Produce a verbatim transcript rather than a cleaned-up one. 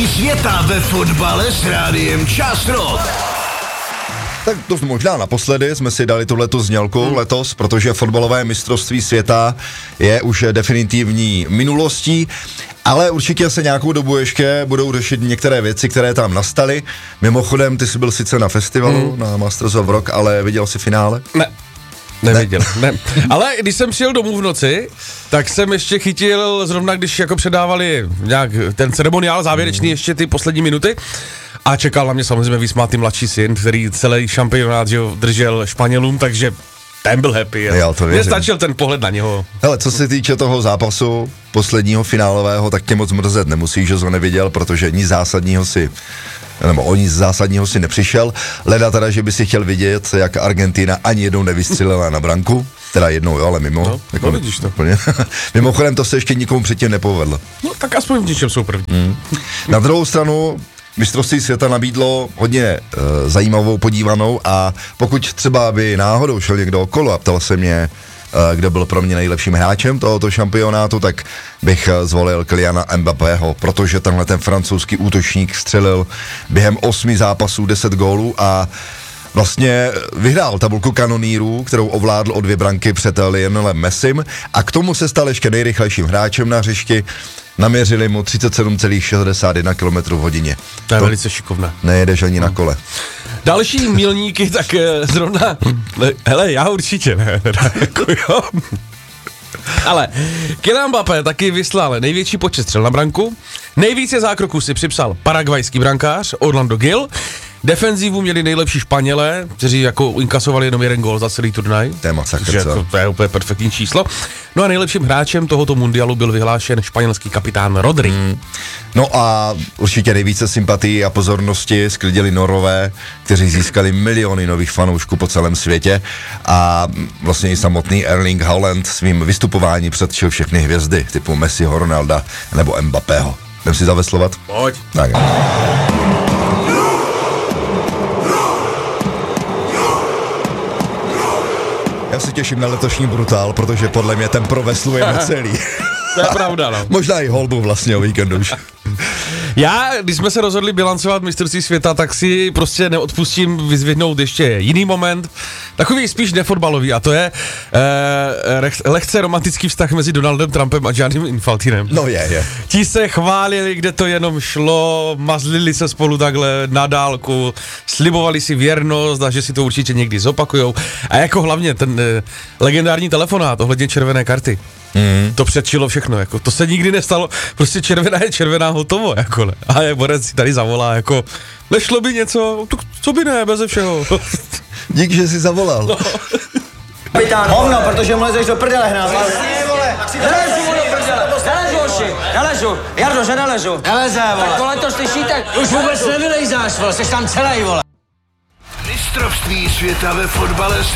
mistrovství světa ve fotbale s rádiem Čas Rock. Tak to možná naposledy jsme si dali tuhletu znělku hmm. letos, protože fotbalové mistrovství světa je už definitivní minulostí, ale určitě se nějakou dobu ještě budou řešit některé věci, které tam nastaly. Mimochodem, ty jsi byl sice na festivalu, hmm. na Masters of Rock, ale viděl jsi finále? Ne. Neviděl, ne. ne. Ale když jsem přijel domů v noci, tak jsem ještě chytil, zrovna když jako předávali nějak ten ceremoniál závěrečný, ještě ty poslední minuty, a čekal na mě samozřejmě vysmátý mladší syn, který celý šampionát že jo, držel Španělům, takže ten byl happy. Já to věřím. Mně stačil ten pohled na něho. Hele, co se týče toho zápasu posledního finálového, tak tě moc mrzet nemusíš, že jsi ho neviděl, protože nic zásadního si nebo o nic zásadního si nepřišel. Leda teda, že by si chtěl vidět, jak Argentina ani jednou nevystřelila na branku. Teda jednou, jo, ale mimo. No, jako no vidíš to. Mimochodem, to se ještě nikomu předtím nepovedlo. No, tak aspoň v něčem jsou první. Hmm. Na druhou stranu, mistrovství světa nabídlo hodně e, zajímavou podívanou a pokud třeba by náhodou šel někdo okolo a ptal se mě, e, kdo byl pro mě nejlepším hráčem tohoto šampionátu, tak bych e, zvolil Kyliana Mbappého, protože tenhle ten francouzský útočník střelil během osmi zápasů deset gólů a vlastně vyhrál tabulku kanonýrů, kterou ovládl o dvě branky před Lionelem Messim a k tomu se stal ještě nejrychlejším hráčem na hřišti. Naměřili mu třicet sedm celá šedesát jedna kilometrů v hodině. To je to velice šikovné. Nejedeš ani na kole. Další milníky, tak zrovna, hele, já určitě ne, jako jo. Ale Kylian Mbappé taky vyslal největší počet střel na branku, nejvíce zákroků si připsal paragvajský brankář Orlando Gil, defenzivu měli nejlepší Španělé, kteří jako inkasovali jenom jeden gól za celý turnaj. To je masakr, jako, to je úplně perfektní číslo. No a nejlepším hráčem tohoto mundialu byl vyhlášen španělský kapitán Rodri. Hmm. No a určitě nejvíce sympatií a pozornosti sklidili Norové, kteří získali miliony nových fanoušků po celém světě a vlastně i samotný Erling Haaland svým vystupováním předčil všechny hvězdy typu Messiho, Ronalda nebo Mbappého. Jdem si zaveslovat? Pojď. Tak. Já se těším na letošní Brutál, protože podle mě ten proveslujeme celý. To je pravda, no. Možná i holbu vlastně o víkendu už. Já, když jsme se rozhodli bilancovat mistrovství světa, tak si prostě neodpustím vyzvědnout ještě jiný moment, takový spíš nefotbalový, a to je eh, lehce romantický vztah mezi Donaldem Trumpem a Giannim Infantinem. No je, je. Ti se chválili, kde to jenom šlo, mazlili se spolu takhle na dálku, slibovali si věrnost a že si to určitě někdy zopakujou. A jako hlavně ten eh, legendární telefonát ohledně červené karty. Mm. To předčilo všechno, jako, to se nikdy nestalo, prostě červená je červená, hotovo, jako ne. A je borec si tady zavolá, jako, nešlo by něco, to, co by ne, beze všeho. Dík, že jsi zavolal. No. Kapitán, hovno, protože mu lezeš do prdele hnát. Jasně, vole. Nelezu do prdele, nelezu, oši, nelezu. Jardo, že nelezu. Neleze, vole. Tak vole, to slyšíte, už vůbec nevylejzáš, vole, jsi tam celej, vole. Mistrovství světa ve fotbale s